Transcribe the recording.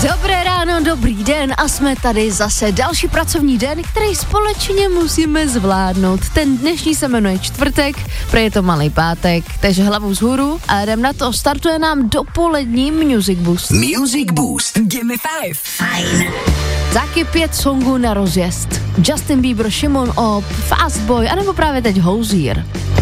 Dobré ráno, dobrý den a jsme tady zase další pracovní den, který společně musíme zvládnout. Ten dnešní se jmenuje čtvrtek, protože je to malý pátek, takže hlavu vzhůru a jdem na to. Startuje nám dopolední Music Boost. Music Boost. Gimme 5. Fajn. Taky 5 songů na rozjezd. Justin Bieber, Šimon Opp, Fast Boy, anebo právě teď Hozier.